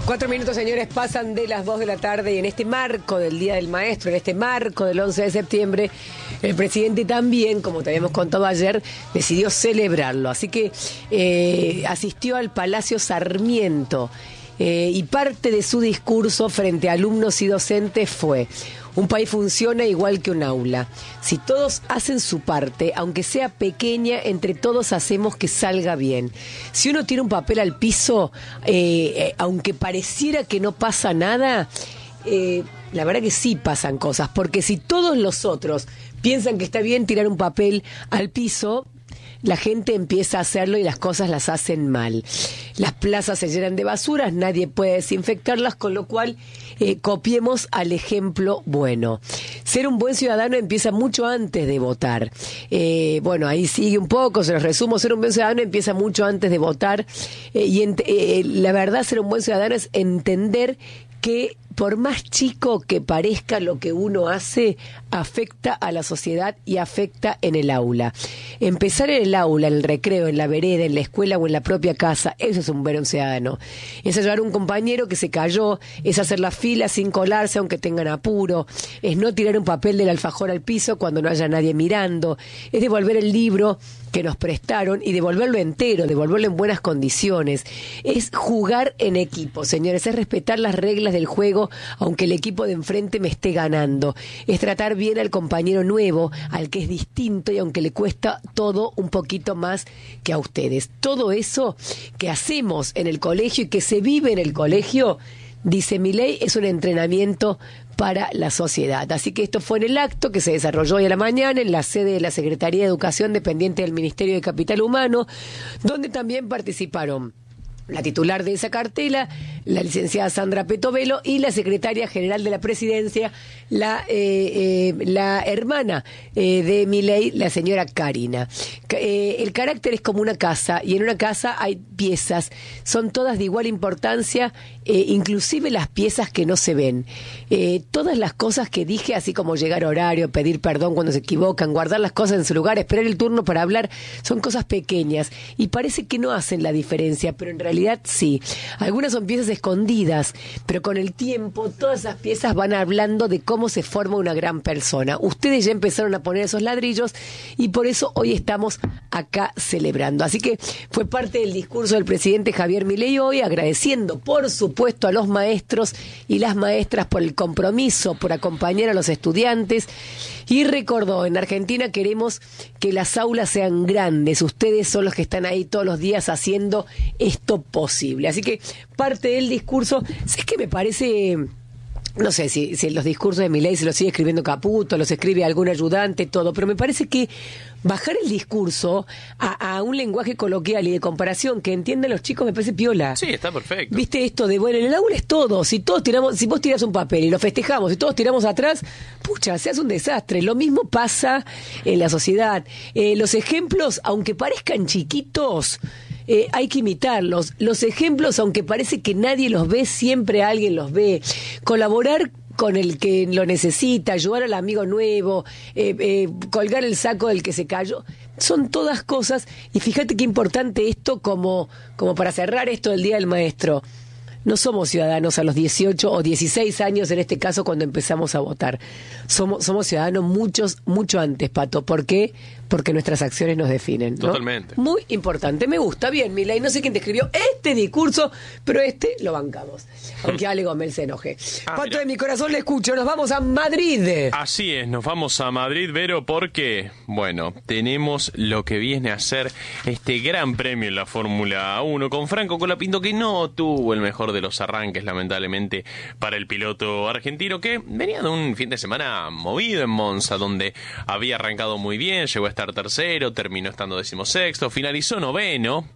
4 minutos, señores, pasan de las 2 de la tarde y en este marco del Día del Maestro, en este marco del 11 de septiembre, el presidente también, como te habíamos contado ayer, decidió celebrarlo. Así que asistió al Palacio Sarmiento y parte de su discurso frente a alumnos y docentes fue: un país funciona igual que un aula. Si todos hacen su parte, aunque sea pequeña, entre todos hacemos que salga bien. Si uno tira un papel al piso, aunque pareciera que no pasa nada, la verdad que sí pasan cosas. Porque si todos los otros piensan que está bien tirar un papel al piso, la gente empieza a hacerlo y las cosas las hacen mal. Las plazas se llenan de basuras, nadie puede desinfectarlas, con lo cual copiemos al ejemplo bueno. Ser un buen ciudadano empieza mucho antes de votar. Bueno, ahí sigue un poco, se los resumo. Ser un buen ciudadano empieza mucho antes de votar. La verdad, ser un buen ciudadano es entender que por más chico que parezca lo que uno hace, afecta a la sociedad y afecta en el aula. Empezar en el aula, en el recreo, en la vereda, en la escuela o en la propia casa, eso es un buen ciudadano. Es ayudar a un compañero que se cayó, es hacer la fila sin colarse aunque tengan apuro, es no tirar un papel del alfajor al piso cuando no haya nadie mirando, es devolver el libro que nos prestaron y devolverlo entero, devolverlo en buenas condiciones. Es jugar en equipo, señores, es respetar las reglas del juego aunque el equipo de enfrente me esté ganando. Es tratar bien al compañero nuevo, al que es distinto y aunque le cuesta todo un poquito más que a ustedes. Todo eso que hacemos en el colegio y que se vive en el colegio, dice Milei, es un entrenamiento para la sociedad. Así que esto fue en el acto que se desarrolló hoy a la mañana en la sede de la Secretaría de Educación dependiente del Ministerio de Capital Humano, donde también participaron la titular de esa cartela, la licenciada Sandra Petovelo, y la secretaria general de la Presidencia, la hermana de Milei, la señora Karina. El carácter es como una casa, y en una casa hay piezas, son todas de igual importancia, inclusive las piezas que no se ven. Todas las cosas que dije, así como llegar a horario, pedir perdón cuando se equivocan, guardar las cosas en su lugar, esperar el turno para hablar, son cosas pequeñas, y parece que no hacen la diferencia, pero en realidad sí. Algunas son piezas escondidas, pero con el tiempo todas esas piezas van hablando de cómo se forma una gran persona. Ustedes ya empezaron a poner esos ladrillos y por eso hoy estamos acá celebrando. Así que fue parte del discurso del presidente Javier Milei hoy, agradeciendo por supuesto a los maestros y las maestras por el compromiso, por acompañar a los estudiantes, y recordó: en Argentina queremos que las aulas sean grandes, ustedes son los que están ahí todos los días haciendo esto posible. Así que parte del discurso, es que me parece, no sé si los discursos de Milei se los sigue escribiendo Caputo, los escribe algún ayudante, todo, pero me parece que bajar el discurso a un lenguaje coloquial y de comparación que entiendan los chicos me parece piola. Sí, está perfecto. Viste esto de, bueno, en el aula es todo, si vos tirás un papel y lo festejamos y todos tiramos atrás, pucha, se hace un desastre. Lo mismo pasa en la sociedad. Los ejemplos, aunque parezcan chiquitos, hay que imitarlos. Los ejemplos, aunque parece que nadie los ve, siempre alguien los ve. Colaborar con el que lo necesita, ayudar al amigo nuevo, colgar el saco del que se cayó, son todas cosas. Y fíjate qué importante esto como para cerrar esto del Día del Maestro. No somos ciudadanos a los 18 o 16 años, en este caso, cuando empezamos a votar. Somos ciudadanos mucho antes, Pato. ¿Por qué? Porque nuestras acciones nos definen, ¿no? Totalmente. Muy importante. Me gusta. Bien, Milei. No sé quién te escribió este discurso, pero lo bancamos. Aunque Ale Gómez se enoje. Pato, mira, de mi corazón le escucho. Nos vamos a Madrid. Así es, nos vamos a Madrid, Vero, porque, bueno, tenemos lo que viene a ser este gran premio en la Fórmula 1 con Franco Colapinto, que no tuvo el mejor de los arranques, lamentablemente, para el piloto argentino, que venía de un fin de semana movido en Monza, donde había arrancado muy bien, llegó a estar tercero, terminó estando 16º, finalizó 9º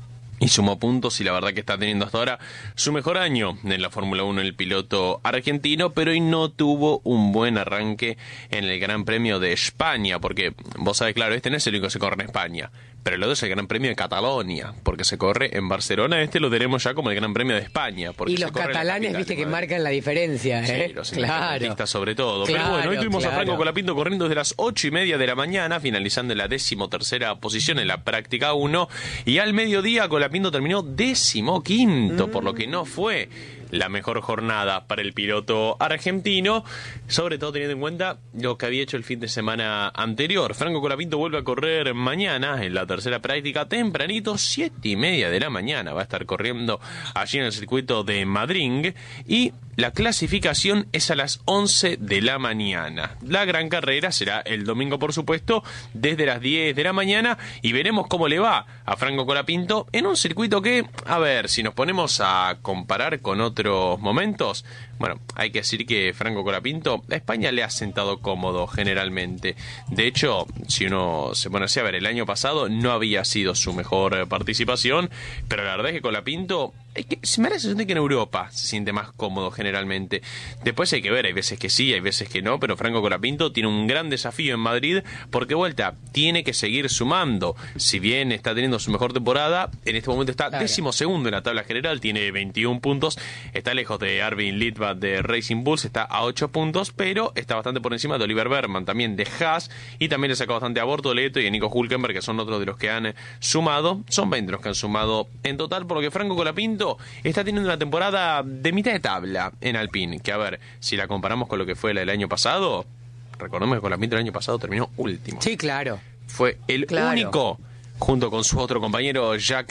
y sumó puntos, y la verdad que está teniendo hasta ahora su mejor año en la Fórmula 1 el piloto argentino, pero hoy no tuvo un buen arranque en el Gran Premio de España, porque vos sabés, claro, este no es el único que se corre en España, pero el otro es el Gran Premio de Cataluña, porque se corre en Barcelona. Este lo tenemos ya como el Gran Premio de España. Porque y los catalanes, viste, que marcan la diferencia, ¿eh? Sí, los claro, sobre todo. Claro, pero bueno, hoy tuvimos claro a Franco Colapinto corriendo desde las 8:30 de la mañana, finalizando en la 13ª posición en la práctica 1, y al mediodía Colapinto terminó 15º, por lo que no fue la mejor jornada para el piloto argentino, sobre todo teniendo en cuenta lo que había hecho el fin de semana anterior. Franco Colapinto vuelve a correr mañana en la tercera práctica, tempranito, 7:30 de la mañana. Va a estar corriendo allí en el circuito de Madrid y la clasificación es a las 11 de la mañana. La gran carrera será el domingo, por supuesto, desde las 10 de la mañana y veremos cómo le va a Franco Colapinto en un circuito que, a ver, si nos ponemos a comparar con otros momentos, bueno, hay que decir que Franco Colapinto a España le ha sentado cómodo generalmente. De hecho, si uno se pone así a ver, el año pasado no había sido su mejor participación, pero la verdad es que Colapinto, es que se me da la sensación de que en Europa se siente más cómodo generalmente. Después hay que ver, hay veces que sí, hay veces que no, pero Franco Colapinto tiene un gran desafío en Madrid porque, vuelta, tiene que seguir sumando. Si bien está teniendo su mejor temporada, en este momento está 12º en la tabla general, tiene 21 puntos, está lejos de Arvin Litvak de Racing Bulls, está a 8 puntos, pero está bastante por encima de Oliver Bergman, también de Haas, y también le saca bastante a Bortoleto y a Nico Hülkenberg, que son otros de los que han sumado. Son 20 los que han sumado en total, por lo que Franco Colapinto está teniendo una temporada de mitad de tabla en Alpine, que a ver, si la comparamos con lo que fue la del año pasado, recordemos que Colapinto el año pasado terminó último. Sí, claro. Fue el único, junto con su otro compañero Jack